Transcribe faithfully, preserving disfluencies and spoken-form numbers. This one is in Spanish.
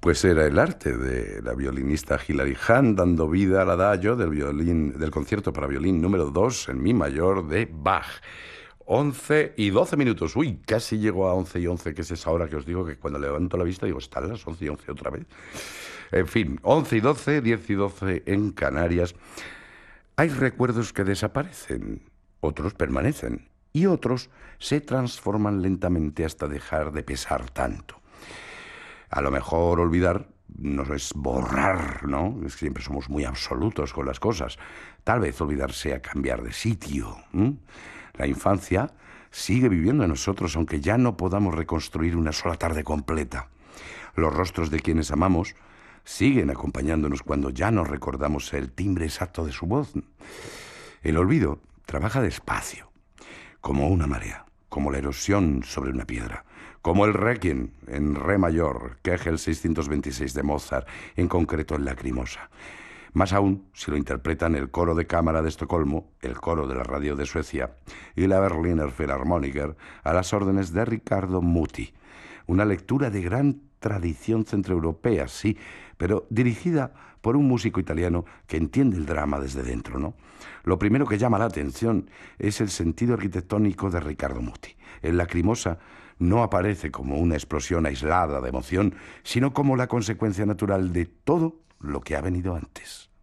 Pues era el arte de la violinista Hilary Hahn dando vida al adagio del violín, del concierto para violín número dos en mi mayor de Bach. Once y doce minutos. Uy, casi llego a once y once, que es esa hora que os digo que cuando levanto la vista digo, ¿están las once y once otra vez? En fin, once y doce, diez y doce en Canarias. Hay recuerdos que desaparecen, otros permanecen y otros se transforman lentamente hasta dejar de pesar tanto. A lo mejor olvidar no es borrar, ¿no? Es que siempre somos muy absolutos con las cosas. Tal vez olvidar sea cambiar de sitio. ¿m? La infancia sigue viviendo en nosotros, aunque ya no podamos reconstruir una sola tarde completa. Los rostros de quienes amamos siguen acompañándonos cuando ya no recordamos el timbre exacto de su voz. El olvido trabaja despacio, como una marea, como la erosión sobre una piedra, como el Requiem en re mayor, Kegel seiscientos veintiséis de Mozart, en concreto en Lacrimosa. Más aún si lo interpretan el coro de cámara de Estocolmo, el coro de la radio de Suecia y la Berliner Philharmoniker a las órdenes de Riccardo Muti. Una lectura de gran tradición centroeuropea, sí, pero dirigida por un músico italiano que entiende el drama desde dentro, ¿no? Lo primero que llama la atención es el sentido arquitectónico de Riccardo Muti. En Lacrimosa no aparece como una explosión aislada de emoción, sino como la consecuencia natural de todo lo que ha venido antes.